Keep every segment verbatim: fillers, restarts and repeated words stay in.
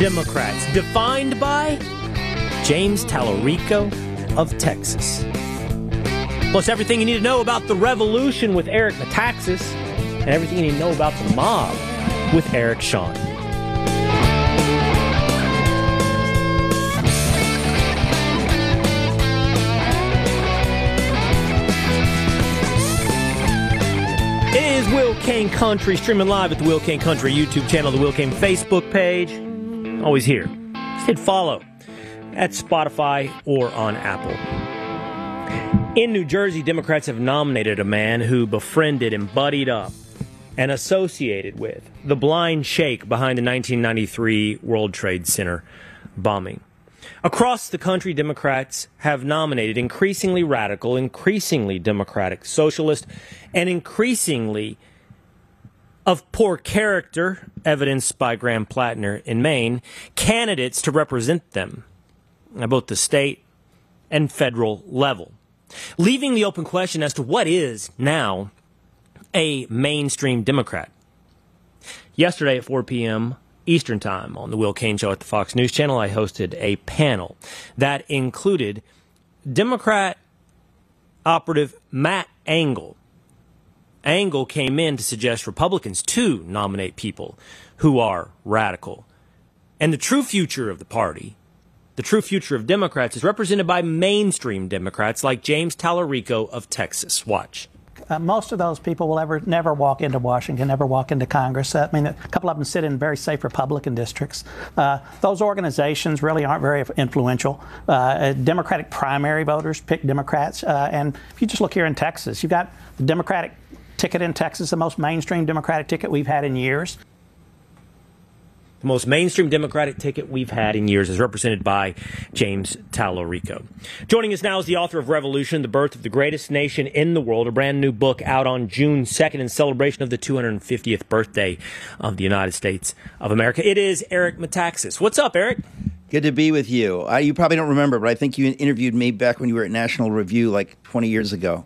Democrats, defined by James Tallarico of Texas. Plus everything you need to know about the revolution with Eric Metaxas, and everything you need to know about the mob with Eric Shawn. It is Will Cain Country, streaming live at the Will Cain Country YouTube channel, the Will Cain Facebook page. Always here. Just hit follow at Spotify or on Apple. In New Jersey, Democrats have nominated a man who befriended and buddied up and associated with the blind sheikh behind the nineteen ninety-three World Trade Center bombing. Across the country, Democrats have nominated increasingly radical, increasingly democratic socialist, and increasingly of poor character, evidenced by Graham Plattner in Maine, candidates to represent them at both the state and federal level, leaving the open question as to what is now a mainstream Democrat. Yesterday at four p.m. Eastern Time on the Will Cain Show at the Fox News Channel, I hosted a panel that included Democrat operative Matt Engel. Engel came in to suggest Republicans too nominate people who are radical. And the true future of the party, the true future of Democrats, is represented by mainstream Democrats like James Tallarico of Texas. Watch. Uh, most of those people will ever never walk into Washington, never walk into Congress. Uh, I mean, a couple of them sit in very safe Republican districts. Uh, those organizations really aren't very influential. Uh, Democratic primary voters pick Democrats. Uh, and if you just look here in Texas, you've got the Democratic ticket in Texas, the most mainstream Democratic ticket we've had in years. The most mainstream Democratic ticket we've had in years is represented by James Tallarico. Joining us now is the author of Revolution, The Birth of the Greatest Nation in the World, a brand new book out on June second in celebration of the two hundred fiftieth birthday of the United States of America. It is Eric Metaxas. What's up, Eric? Good to be with you. Uh, you probably don't remember, but I think you interviewed me back when you were at National Review like twenty years ago.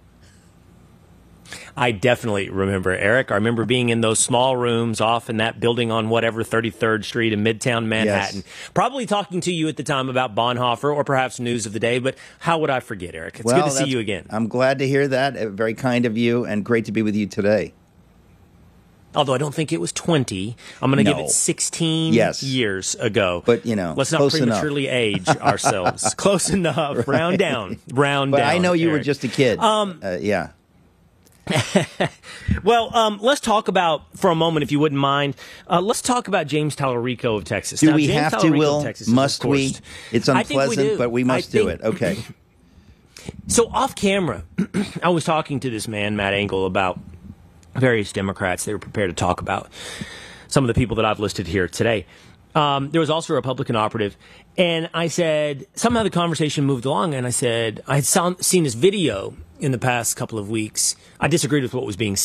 I definitely remember, Eric. I remember being in those small rooms off in that building on whatever thirty-third Street in Midtown Manhattan. Yes. Probably talking to you at the time about Bonhoeffer or perhaps news of the day, but how would I forget, Eric? It's well, good to see you again. I'm glad to hear that. Uh, very kind of you, and great to be with you today. Although I don't think it was twenty. I'm going to no. give it sixteen yes. years ago. But, you know, let's not close prematurely enough. age ourselves. Close enough. Right. Round down. Round but down. But I know you Eric. were just a kid. Um, uh, yeah. Well, um, let's talk about, for a moment, if you wouldn't mind, uh, let's talk about James Tallarico of Texas. Do now, we James have Tallarico to, Will? Texas Must is, we? It's unpleasant, we but we must I do think, it. Okay. So off camera, I was talking to this man, Matt Engel, about various Democrats they were prepared to talk about. Some of the people that I've listed here today. Um, there was also a Republican operative, and I said, somehow the conversation moved along, and I said, I had sound, seen this video in the past couple of weeks. I disagreed with what was being